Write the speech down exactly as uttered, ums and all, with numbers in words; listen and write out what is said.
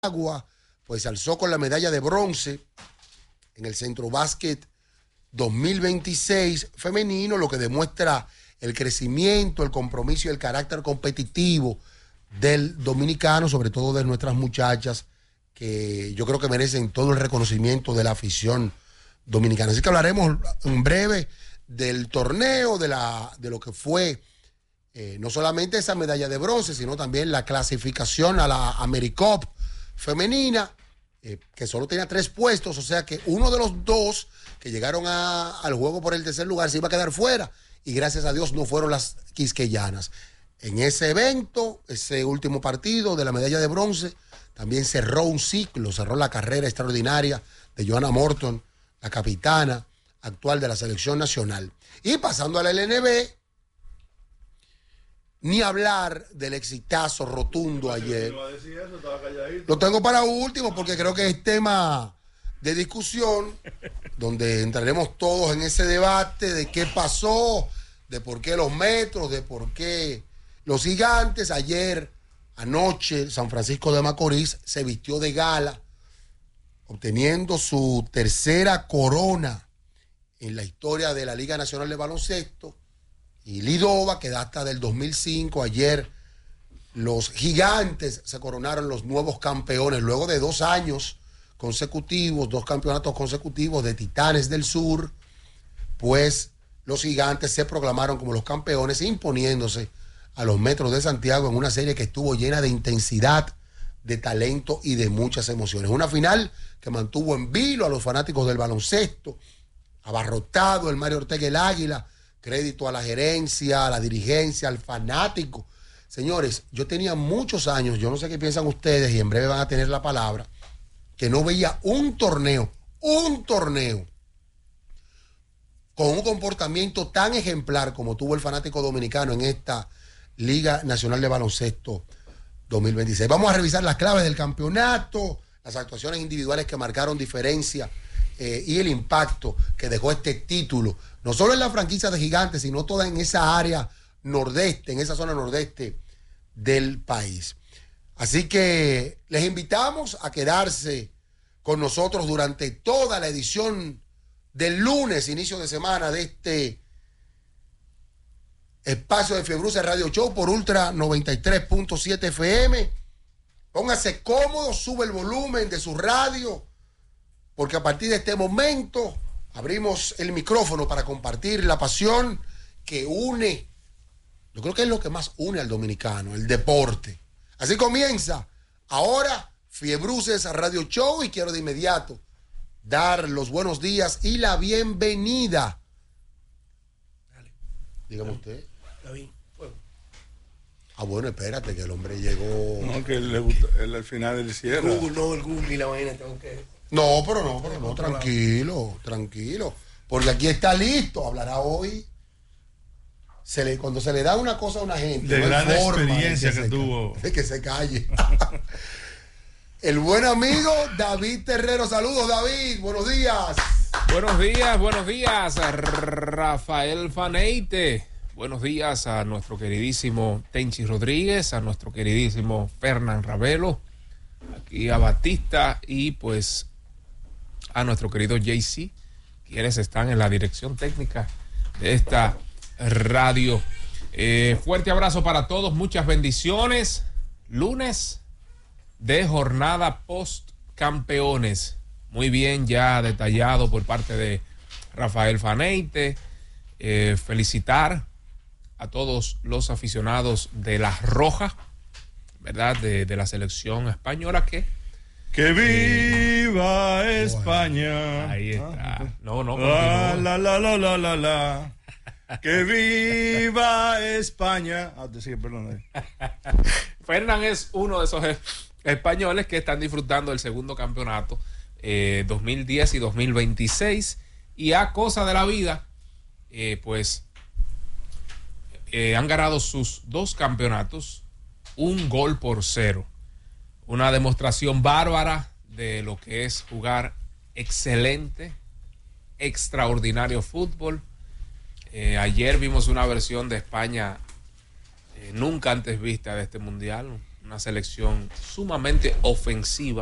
Agua, pues se alzó con la medalla de bronce en el Centro Básquet dos mil veintiséis femenino, lo que demuestra el crecimiento, el compromiso y el carácter competitivo del dominicano, sobre todo de nuestras muchachas, que yo creo que merecen todo el reconocimiento de la afición dominicana. Así que hablaremos en breve del torneo, de, la, de lo que fue eh, no solamente esa medalla de bronce, sino también la clasificación a la AmeriCup femenina, eh, que solo tenía tres puestos, o sea que uno de los dos que llegaron a, al juego por el tercer lugar se iba a quedar fuera, y gracias a Dios no fueron las quisqueyanas. En ese evento, ese último partido de la medalla de bronce, también cerró un ciclo, cerró la carrera extraordinaria de Johanna Morton, la capitana actual de la selección nacional. Y pasando a la L N B, ni hablar del exitazo rotundo ayer. Lo tengo para último porque creo que es tema de discusión, donde entraremos todos en ese debate de qué pasó, de por qué los metros, de por qué los gigantes. Ayer, anoche, San Francisco de Macorís se vistió de gala, obteniendo su tercera corona en la historia de la Liga Nacional de Baloncesto. Y Lidova, que data del dos mil cinco, ayer los gigantes se coronaron los nuevos campeones, luego de dos años consecutivos, dos campeonatos consecutivos de Titanes del Sur, pues los gigantes se proclamaron como los campeones, imponiéndose a los Metros de Santiago en una serie que estuvo llena de intensidad, de talento y de muchas emociones. Una final que mantuvo en vilo a los fanáticos del baloncesto, abarrotado el Mario Ortega el Águila. Crédito a la gerencia, a la dirigencia, al fanático. Señores, yo tenía muchos años, yo no sé qué piensan ustedes, y en breve van a tener la palabra, que no veía un torneo, un torneo, con un comportamiento tan ejemplar como tuvo el fanático dominicano en esta Liga Nacional de Baloncesto dos mil veintiséis. Vamos a revisar las claves del campeonato, las actuaciones individuales que marcaron diferencia eh, y el impacto que dejó este título, no solo en la franquicia de Gigantes, sino toda en esa área nordeste, en esa zona nordeste del país. Así que les invitamos a quedarse con nosotros durante toda la edición del lunes, inicio de semana, de este espacio de Fiebruce Radio Show por Ultra noventa y tres punto siete F M. Póngase cómodo, sube el volumen de su radio, porque a partir de este momento abrimos el micrófono para compartir la pasión que une, yo creo que es lo que más une al dominicano, el deporte. Así comienza ahora Fiebruces Radio Show, y quiero de inmediato dar los buenos días y la bienvenida. Dale. Dígame usted. David, fuego. Ah, bueno, espérate, que el hombre llegó. No, que él le gusta, él al final del cierre. Google, no, el Google y la vaina, tengo que. No, pero no, pero no, tranquilo, tranquilo. Porque aquí está listo, hablará hoy. Se le, cuando se le da una cosa a una gente, de no gran experiencia que, que se tuvo. De que se calle. El buen amigo David Terrero. Saludos, David, buenos días. Buenos días, buenos días, Rafael Faneite. Buenos días a nuestro queridísimo Tenchi Rodríguez, a nuestro queridísimo Fernán Ravelo, aquí a Batista y pues a nuestro querido J C, quienes están en la dirección técnica de esta radio. Eh, fuerte abrazo para todos, muchas bendiciones. Lunes de jornada post campeones. Muy bien, ya detallado por parte de Rafael Faneite. Eh, felicitar a todos los aficionados de la Roja, ¿verdad? De, de la selección española que... ¡Que viva eh, España! Ahí está. No, no, la, la, la, la, la, la, la. ¡Que viva España! Ah, sí, perdón. Fernán es uno de esos españoles que están disfrutando del segundo campeonato eh, dos mil diez y dos mil veintiséis, y a cosa de la vida, eh, pues eh, han ganado sus dos campeonatos, un gol por cero. Una demostración bárbara de lo que es jugar excelente, extraordinario fútbol. Eh, ayer vimos una versión de España eh, nunca antes vista de este mundial, una selección sumamente ofensiva